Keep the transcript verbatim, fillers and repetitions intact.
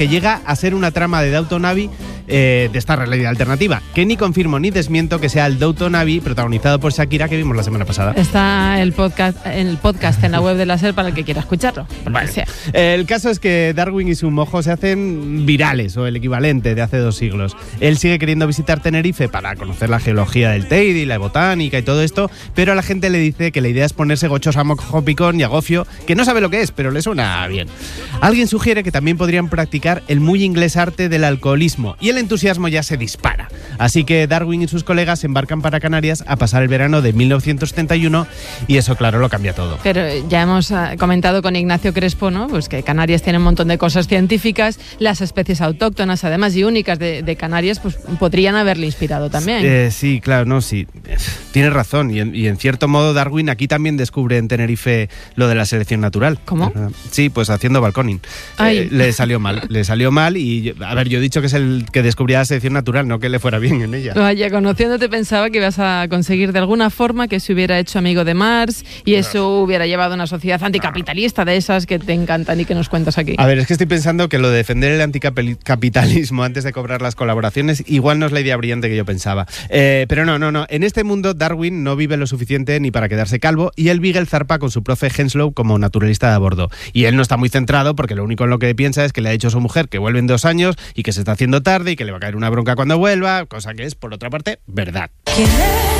que llega a ser una trama de Downton Abbey eh, de esta realidad alternativa, que ni confirmo ni desmiento que sea el Downton Abbey protagonizado por Shakira que vimos la semana pasada. Está el podcast, el podcast en la web de la SER para el que quiera escucharlo. Vale. Sea. El caso es que Darwin y su mojo se hacen virales, o el equivalente de hace dos siglos. Él sigue queriendo visitar Tenerife para conocer la geología del Teide y la botánica y todo esto, pero a la gente le dice que la idea es ponerse gochos a mojo picón y a gofio, que no sabe lo que es, pero le suena bien. Alguien sugiere que también podrían practicar el muy inglés arte del alcoholismo, y el entusiasmo ya se dispara. Así que Darwin y sus colegas se embarcan para Canarias a pasar el verano de mil novecientos setenta y uno, y eso, claro, lo cambia todo. Pero ya hemos comentado con Ignacio Crespo, ¿no? Pues que Canarias tiene un montón de cosas científicas, las especies autóctonas, además, y únicas de, de Canarias, pues podrían haberle inspirado también. Eh, sí, claro, no, sí. Tienes razón, y en, y en cierto modo Darwin aquí también descubre en Tenerife lo de la selección natural. ¿Cómo? Sí, pues haciendo balconing. Eh, le salió mal, le salió mal y, a ver, yo he dicho que es el que descubría la selección natural, no que le fuera bien en ella. Vaya, conociéndote pensaba que ibas a conseguir de alguna forma que se hubiera hecho amigo de Marx y eso hubiera llevado a una sociedad anticapitalista de esas que te encantan y que nos cuentas aquí. A ver, es que estoy pensando que lo de defender el anticapitalismo antes de cobrar las colaboraciones igual no es la idea brillante que yo pensaba. Eh, pero no, no, no. En este mundo Darwin no vive lo suficiente ni para quedarse calvo y el Beagle zarpa con su profe Henslow como naturalista de a bordo. Y él no está muy centrado porque lo único en lo que piensa es que le ha dicho a su mujer que vuelve en dos años y que se está haciendo tarde y que le va a caer una bronca cuando vuelva, cosa que es, por otra parte, verdad.